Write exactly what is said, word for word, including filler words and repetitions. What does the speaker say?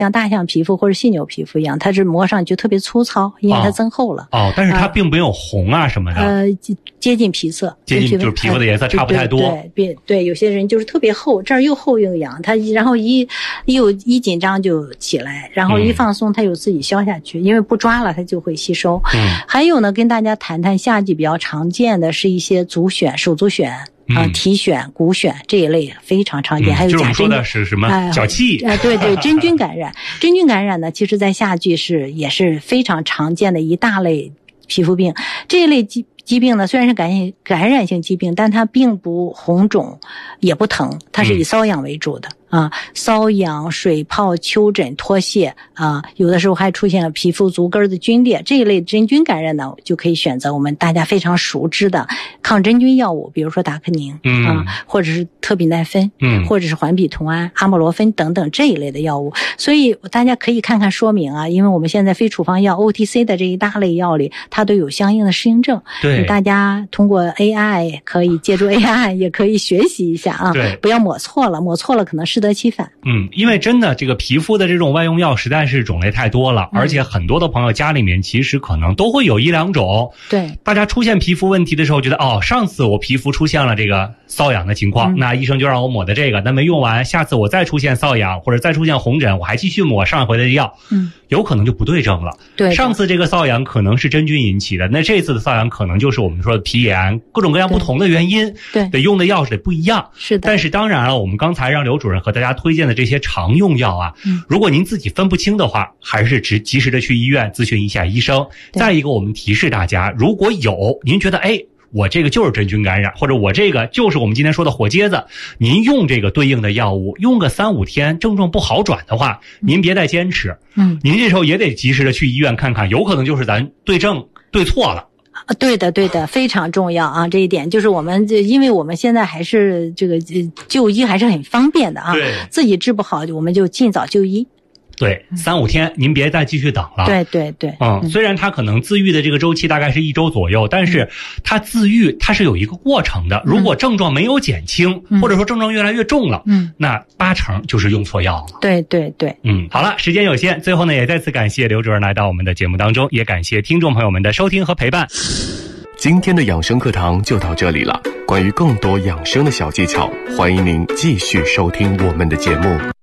像大象皮肤或者犀牛皮肤一样，它是磨上去就特别粗糙，因为它增厚了。 哦，哦但是它并没有红啊什么的。 呃，接近皮色， 接近就是皮肤的颜色差不太多。 对对 对, 对，有些人就是特别厚，这儿又厚又痒，它然后一一有一紧张就起来，然后一放松它又自己消下去，嗯、因为不抓了它就会吸收。嗯，还有呢，跟大家谈谈夏季比较常见的是一些足癣、手足癣。啊、呃，体癣、骨癣这一类非常常见，嗯、还有甲真菌。就是我们说的是什么脚气？ 啊、呃，对对，真菌感染，真菌感染呢，其实在夏季是也是非常常见的一大类皮肤病。这一类疾疾病呢，虽然是感染感染性疾病，但它并不红肿，也不疼，它是以瘙痒为主的。嗯啊，瘙痒、水泡、丘疹、脱屑啊，有的时候还出现了皮肤足根的皲裂，这一类真菌感染呢，就可以选择我们大家非常熟知的抗真菌药物，比如说达克宁，嗯啊，或者是特比奈芬，嗯，或者是环比酮胺、阿莫罗芬等等这一类的药物。所以大家可以看看说明啊，因为我们现在非处方药 O T C 的这一大类药里，它都有相应的适应症。 对， 大家通过 A I 可以借助 A I 也可以学习一下啊， 对， 不要抹错了，抹错了可能适得其反。 嗯，因为真的这个皮肤的这种外用药实在是种类太多了， 嗯、 而且很多的朋友家里面其实可能都会有一两种。 对， 大家出现皮肤问题的时候觉得，哦，上次我皮肤出现了这个瘙痒的情况，嗯、那医生就让我抹的这个，那没用完，下次我再出现瘙痒或者再出现红疹，我还继续抹上回的药，嗯，有可能就不对症了。 对， 上次这个瘙痒可能是真菌引起的，那这次的瘙痒可能就是我们说的皮炎，各种各样不同的原因， 对， 得用的药是得不一样。 是的。 但是当然了，我们刚才让刘主任和大家推荐的这些常用药啊，嗯、如果您自己分不清的话，还是及及时的去医院咨询一下医生。再一个，我们提示大家，如果有您觉得哎，我这个就是真菌感染，或者我这个就是我们今天说的火疖子，您用这个对应的药物，用个三五天，症状不好转的话，您别再坚持。嗯，您这时候也得及时的去医院看看，有可能就是咱对症对错了。 对的，对的，非常重要啊！这一点就是我们，因为我们现在还是这个就医还是很方便的啊。 对， 自己治不好，我们就尽早就医。 对，三五天您别再继续等了。 对对对， 嗯，虽然它可能自愈的这个周期大概是一周左右，但是它自愈它是有一个过程的。如果症状没有减轻，嗯、或者说症状越来越重了，嗯，那八成就是用错药了。 对对对， 嗯，好了，时间有限，最后呢，也再次感谢刘主任来到我们的节目当中，也感谢听众朋友们的收听和陪伴。 今天的养生课堂就到这里了。关于更多养生的小技巧，欢迎您继续收听我们的节目。